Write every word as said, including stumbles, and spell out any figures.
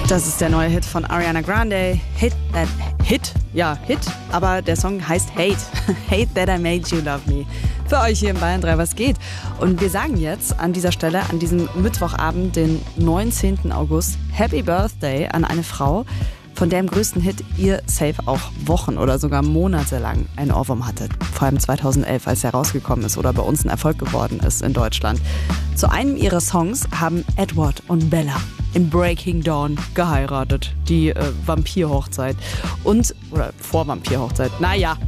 Das ist der neue Hit von Ariana Grande. Hit that Hit, ja Hit, aber der Song heißt Hate. Hate that I made you love me. Für euch hier in Bayern drei, was geht? Und wir sagen jetzt an dieser Stelle, an diesem Mittwochabend, den neunzehnten August, Happy Birthday an eine Frau, von der im größten Hit ihr safe auch Wochen oder sogar Monate lang einen Ohrwurm hattet. Vor allem zweitausendelf, als er rausgekommen ist oder bei uns ein Erfolg geworden ist in Deutschland. Zu einem ihrer Songs haben Edward und Bella in Breaking Dawn geheiratet. Die äh, Vampirhochzeit. Und, oder vor Vampirhochzeit. Naja,